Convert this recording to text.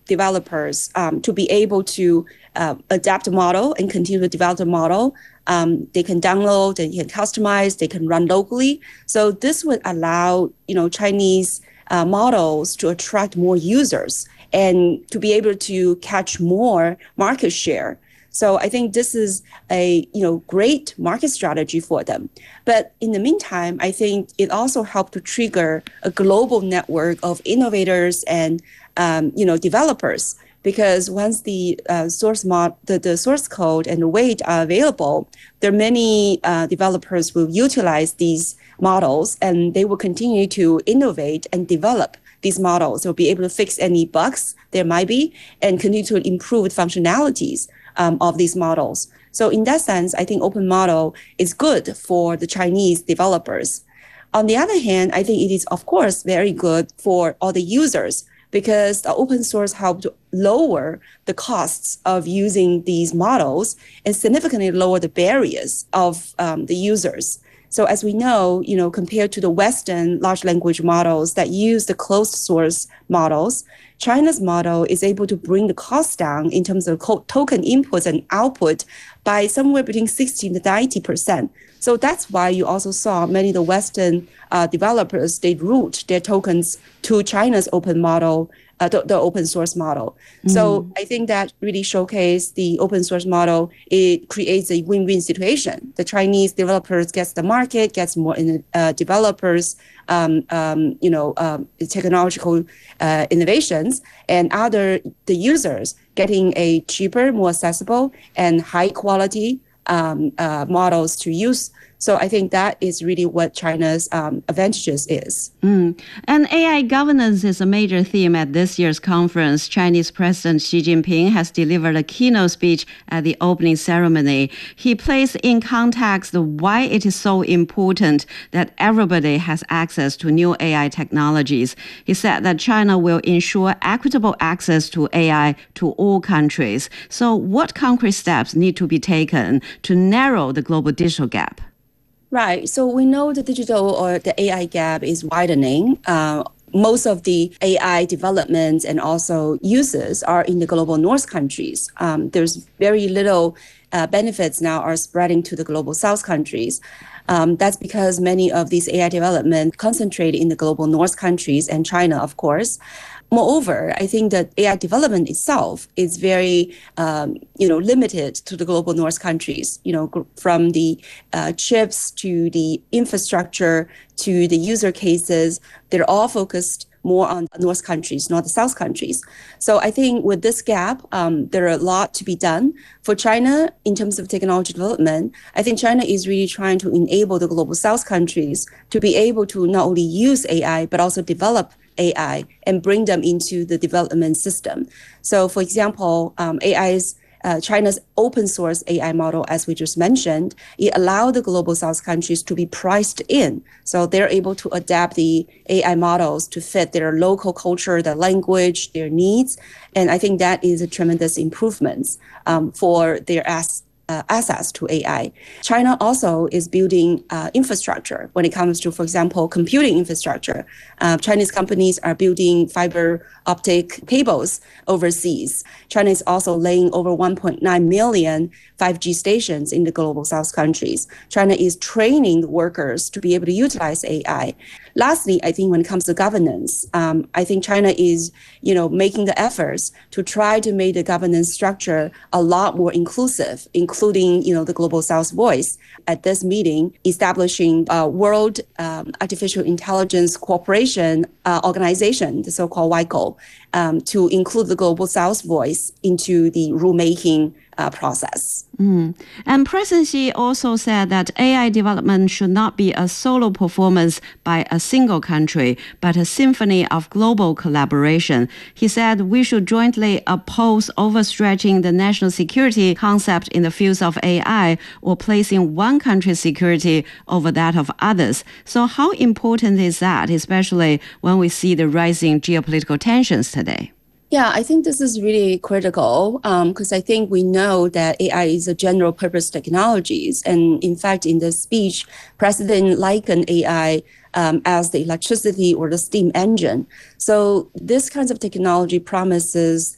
developers to be able to adapt a model and continue to develop the model. They can download, they can customize, they can run locally. So this would allow, Chinese models to attract more users and to be able to catch more market share. So I think this is a great market strategy for them. But in the meantime, I think it also helped to trigger a global network of innovators and developers. Because once the source code and the weight are available, there are many developers will utilize these models, and they will continue to innovate and develop these models. They'll be able to fix any bugs there might be and continue to improve functionalities of these models. So in that sense, I think open model is good for the Chinese developers. On the other hand, I think it is, of course, very good for all the users, because the open source helped to lower the costs of using these models and significantly lower the barriers of the users. So as we know, compared to the Western large language models that use the closed source models, China's model is able to bring the cost down in terms of token inputs and output by somewhere between 60 to 90%. So that's why you also saw many of the Western developers, they route their tokens to China's open model, the open source model. Mm-hmm. So I think that really showcased the open source model. It creates a win-win situation. The Chinese developers gets the market, gets more developers, technological innovations, and the users getting a cheaper, more accessible, and high quality models to use. So I think that is really what China's advantages is. And AI governance is a major theme at this year's conference. Chinese President Xi Jinping has delivered a keynote speech at the opening ceremony. He placed in context why it is so important that everybody has access to new AI technologies. He said that China will ensure equitable access to AI to all countries. So what concrete steps need to be taken to narrow the global digital gap? Right. So we know the digital or the AI gap is widening. Most of the AI developments and also uses are in the global north countries. There's very little benefits now are spreading to the global south countries. That's because many of these AI development concentrate in the global north countries and China, of course. Moreover, I think that AI development itself is very, limited to the global north countries, from the chips to the infrastructure to the user cases. They're all focused more on north countries, not the south countries. So I think with this gap, there are a lot to be done. For China, in terms of technology development, I think China is really trying to enable the global south countries to be able to not only use AI, but also develop AI and bring them into the development system. So for example, China's open source AI model, as we just mentioned, it allowed the global south countries to be priced in. So they're able to adapt the AI models to fit their local culture, their language, their needs. And I think that is a tremendous improvement for their access to AI. China also is building infrastructure when it comes to, for example, computing infrastructure. Chinese companies are building fiber optic cables overseas. China is also laying over 1.9 million 5G stations in the global south countries. China is training workers to be able to utilize AI. Lastly, I think when it comes to governance, I think China is, making the efforts to try to make the governance structure a lot more inclusive, including, the Global South Voice. At this meeting, establishing a World Artificial Intelligence Cooperation Organization, the so-called WICO, to include the Global South Voice into the rulemaking process. And President Xi also said that AI development should not be a solo performance by a single country, but a symphony of global collaboration. He said we should jointly oppose overstretching the national security concept in the fields of AI or placing one country's security over that of others. So how important is that, especially when we see the rising geopolitical tensions today? Yeah, I think this is really critical because I think we know that AI is a general purpose technologies. And in fact, in the speech, President likened AI as the electricity or the steam engine. So this kinds of technology promises